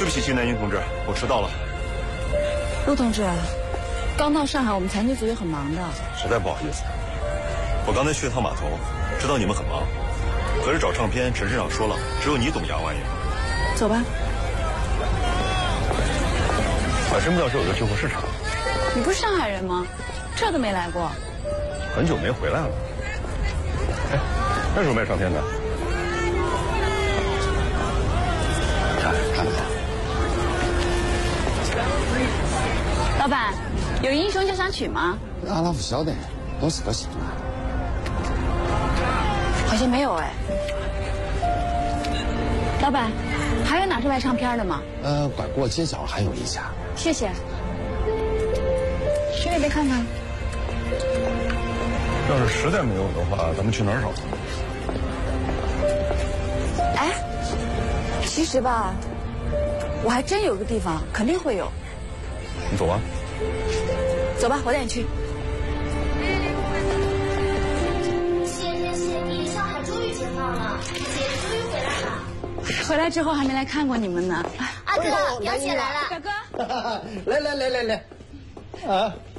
对不起，金南英同志，我迟到了。 陆同志，刚到上海，我们残疾组也很忙的。 实在不好意思，我刚才去了趟码头，知道你们很忙，可是找唱片，陈市长说了，只有你懂洋玩意。 走吧。 我还真不知道这有个旧货市场。 你不是上海人吗？这都没来过。 很久没回来了。哎，那时候卖唱片的。看得好。 老板，有英雄交响曲吗？ 阿拉不晓得，都是个新闻。 好像没有哎。老板，还有哪是卖唱片的吗？ 拐过街角还有一家。 谢谢。去那边看看。 要是实在没有的话，咱们去哪儿找？ 哎，其实吧，我还真有个地方肯定会有。 你走啊。 走吧，我带你去。 谢，上海终于解放了，姐终于回来了。 回来之后还没来看过你们呢。 阿哥，表姐来了。 表哥。 来，啊。